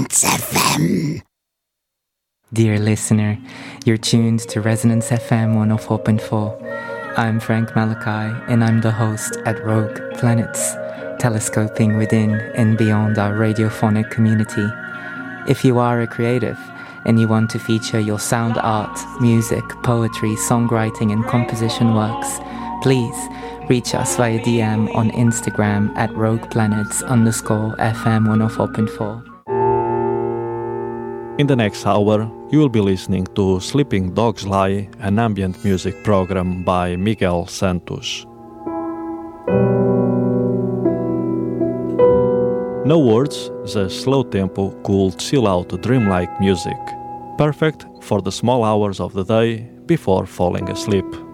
Resonance FM. Dear listener, you're tuned to Resonance FM 104.4. I'm Frank Malachi, and I'm the host at Rogue Planets, telescoping within and beyond our radiophonic community. If you are a creative and you want to feature your sound art, music, poetry, songwriting and composition works, please reach us via DM on Instagram at rogueplanets_FM 104.4. In the next hour, you will be listening to Sleeping Dogs Lie, an ambient music program by Miguel Santos. No words, the slow tempo, cool, chill-out, dreamlike music, perfect for the small hours of the day before falling asleep.